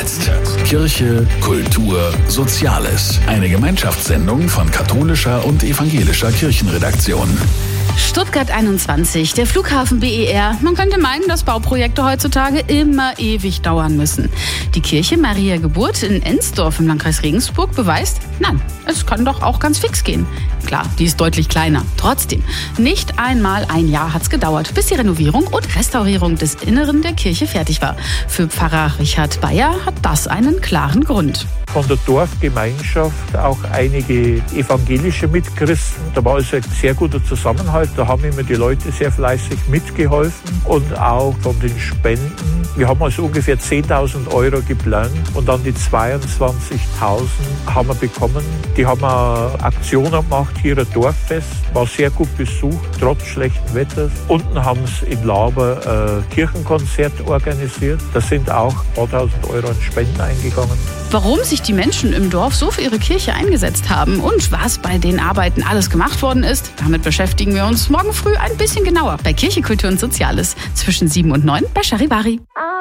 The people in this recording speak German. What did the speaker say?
Jetzt. Kirche, Kultur, Soziales. Eine Gemeinschaftssendung von katholischer und evangelischer Kirchenredaktion. Stuttgart 21, der Flughafen BER. Man könnte meinen, dass Bauprojekte heutzutage immer ewig dauern müssen. Die Kirche Maria Geburt in Ensdorf im Landkreis Regensburg beweist, nein, es kann doch auch ganz fix gehen. Klar, die ist deutlich kleiner. Trotzdem, nicht einmal ein Jahr hat's gedauert, bis die Renovierung und Restaurierung des Inneren der Kirche fertig war. Für Pfarrer Richard Bayer hat das einen klaren Grund. Von der Dorfgemeinschaft auch einige evangelische Mitchristen. Da war also ein sehr guter Zusammenhalt. Da haben immer die Leute sehr fleißig mitgeholfen und auch von den Spenden. Wir haben also ungefähr 10.000 Euro geplant und dann die 22.000 haben wir bekommen. Die haben eine Aktion gemacht, hier ein Dorffest, war sehr gut besucht, trotz schlechten Wetters. Unten haben sie in Laber ein Kirchenkonzert organisiert. Da sind auch ein paar tausend Euro an Spenden eingegangen. Warum sich die Menschen im Dorf so für ihre Kirche eingesetzt haben und was bei den Arbeiten alles gemacht worden ist, damit beschäftigen wir uns morgen früh ein bisschen genauer bei Kirche, Kultur und Soziales zwischen 7 und 9 bei Charivari.